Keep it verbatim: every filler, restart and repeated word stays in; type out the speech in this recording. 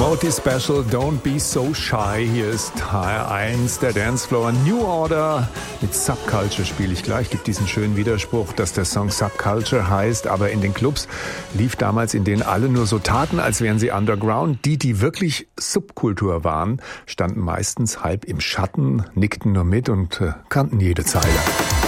Moti Special, Don't Be So Shy. Hier ist H R eins, der Dancefloor. New Order mit Subculture spiele ich gleich. Gibt diesen schönen Widerspruch, dass der Song Subculture heißt, aber in den Clubs lief damals, in denen alle nur so taten, als wären sie Underground. Die, die wirklich Subkultur waren, standen meistens halb im Schatten, nickten nur mit und äh, kannten jede Zeile.